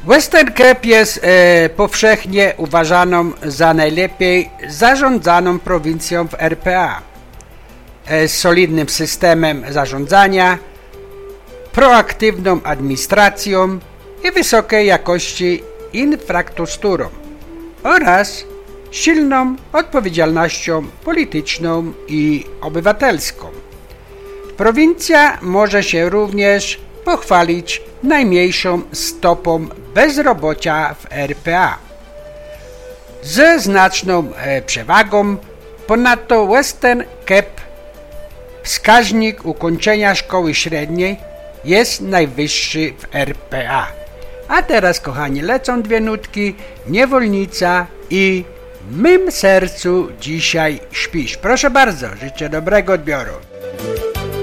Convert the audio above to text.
Western Cape jest powszechnie uważaną za najlepiej zarządzaną prowincją w RPA. Z solidnym systemem zarządzania, proaktywną administracją i wysokiej jakości infrastrukturą oraz silną odpowiedzialnością polityczną i obywatelską. Prowincja może się również pochwalić najmniejszą stopą bezrobocia w RPA. Ze znaczną przewagą ponadto Western Cape wskaźnik ukończenia szkoły średniej jest najwyższy w RPA. A teraz, kochani, lecą dwie nutki, Niewolnica i W mym sercu dzisiaj śpisz. Proszę bardzo, życzę dobrego odbioru.